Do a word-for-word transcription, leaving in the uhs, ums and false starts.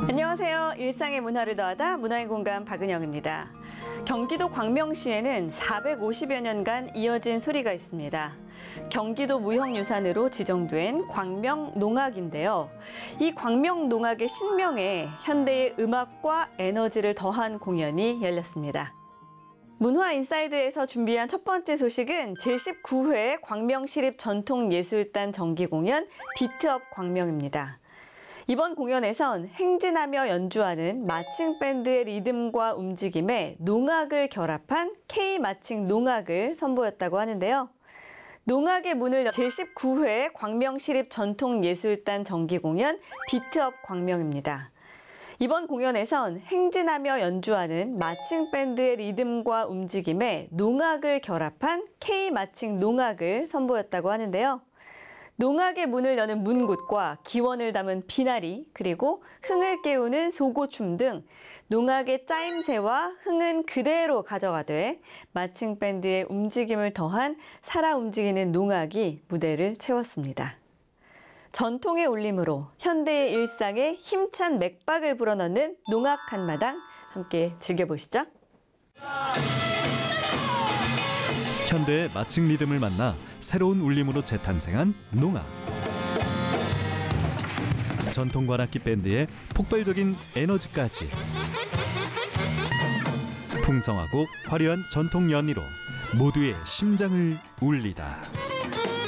안녕하세요. 일상의 문화를 더하다 문화의 공간 박은영입니다. 경기도 광명시에는 사백오십여 년간 이어진 소리가 있습니다. 경기도 무형유산으로 지정된 광명농악인데요. 이 광명농악의 신명에 현대의 음악과 에너지를 더한 공연이 열렸습니다. 문화인사이드에서 준비한 첫 번째 소식은 제십구 회 광명시립전통예술단 정기공연 비트업 광명입니다. 이번 공연에선 행진하며 연주하는 마칭 밴드의 리듬과 움직임에 농악을 결합한 K-마칭 농악을 선보였다고 하는데요. 농악의 문을 연 제십구 회 광명시립전통예술단 정기공연 비트업 광명입니다. 이번 공연에선 행진하며 연주하는 마칭 밴드의 리듬과 움직임에 농악을 결합한 K-마칭 농악을 선보였다고 하는데요. 농악의 문을 여는 문굿과 기원을 담은 비나리, 그리고 흥을 깨우는 소고춤 등 농악의 짜임새와 흥은 그대로 가져가되 마칭 밴드의 움직임을 더한 살아 움직이는 농악이 무대를 채웠습니다. 전통의 울림으로 현대의 일상에 힘찬 맥박을 불어넣는 농악 한마당 함께 즐겨보시죠. 현대의 마칭 리듬을 만나 새로운 울림으로 재탄생한 농악. 전통 관악기 밴드의 폭발적인 에너지까지 풍성하고 화려한 전통 연희로 모두의 심장을 울리다.